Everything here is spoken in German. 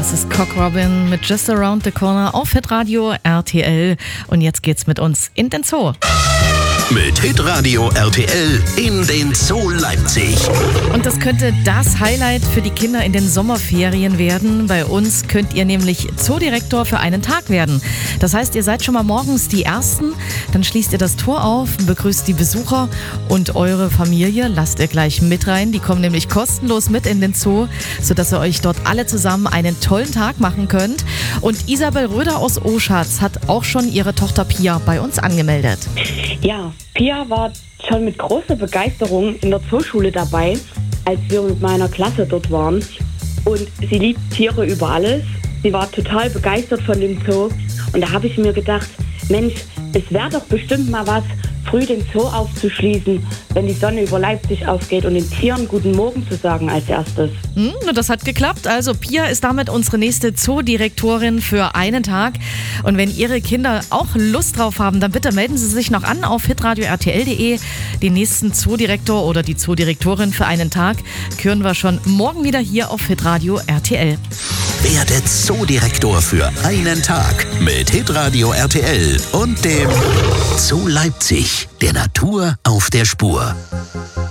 Das ist Cock Robin mit Just Around the Corner auf Hitradio RTL. Und jetzt geht's mit uns in den Zoo. Mit Hitradio RTL in den Zoo Leipzig. Und das könnte das Highlight für die Kinder in den Sommerferien werden. Bei uns könnt ihr nämlich Zoodirektor für einen Tag werden. Das heißt, ihr seid schon mal morgens die Ersten, dann schließt ihr das Tor auf, begrüßt die Besucher und eure Familie lasst ihr gleich mit rein. Die kommen nämlich kostenlos mit in den Zoo, sodass ihr euch dort alle zusammen einen tollen Tag machen könnt. Und Isabel Röder aus Oschatz hat auch schon ihre Tochter Pia bei uns angemeldet. Ja, Pia war schon mit großer Begeisterung in der Zooschule dabei, als wir mit meiner Klasse dort waren. Und sie liebt Tiere über alles. Sie war total begeistert von dem Zoo. Und da habe ich mir gedacht, Mensch, es wäre doch bestimmt mal was, früh den Zoo aufzuschließen, wenn die Sonne über Leipzig aufgeht und den Tieren guten Morgen zu sagen als erstes. Das hat geklappt. Also Pia ist damit unsere nächste Zoodirektorin für einen Tag. Und wenn Ihre Kinder auch Lust drauf haben, dann bitte melden Sie sich noch an auf hitradio-rtl.de. Den nächsten Zoodirektor oder die Zoodirektorin für einen Tag hören wir schon morgen wieder hier auf Hitradio RTL. Werde Zoodirektor für einen Tag mit Hitradio RTL und dem Zoo Leipzig, der Natur auf der Spur.